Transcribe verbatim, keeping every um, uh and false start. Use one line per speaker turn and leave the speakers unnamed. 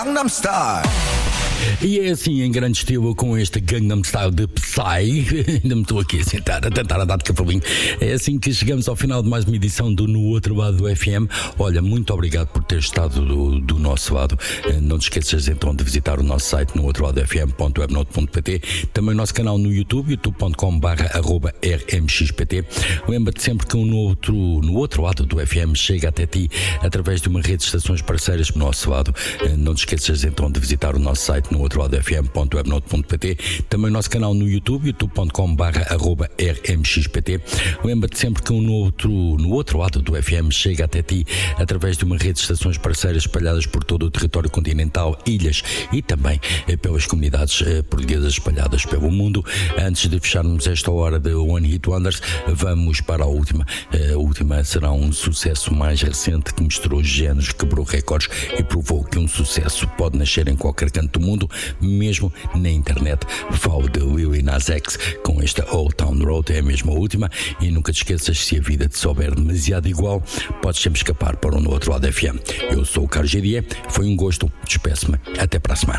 Gangnam Style.
E é assim, em grande estilo, com este Gangnam Style de Psy. Ainda me estou aqui a sentar, a tentar a dar de cavalinho. É assim que chegamos ao final de mais uma edição do No Outro Lado do F M. Olha, muito obrigado por ter estado do, do nosso lado. Não te esqueças então de visitar o nosso site no outro lado f m ponto webnote ponto p t. Também o nosso canal no YouTube, youtube ponto com barra arroba r m x p t. Lembra-te sempre que no outro, no outro lado do F M chega até ti através de uma rede de estações parceiras do nosso lado. Não te esqueças então de visitar o nosso site no outro lado f m ponto webnote ponto p t. Também o nosso canal no YouTube, youtube ponto com barra arroba r m x p t. Lembra-te sempre que no outro, no outro lado do F M chega até ti através de uma rede de estações parceiras espalhadas por todo o território continental, ilhas e também pelas comunidades portuguesas espalhadas pelo mundo. Antes de fecharmos esta hora de One Hit Wonders, vamos para a última. A última será um sucesso mais recente que misturou géneros, quebrou recordes e provou que um sucesso pode nascer em qualquer canto do mundo, mesmo na internet. Falo de Lil Nas X com esta Old Town Road, é a mesma última. E nunca te esqueças, se a vida te souber demasiado igual, podes sempre escapar para um No Outro Lado F M. Eu sou o Carlos G D E, foi um gosto, despeço-me, até para a semana.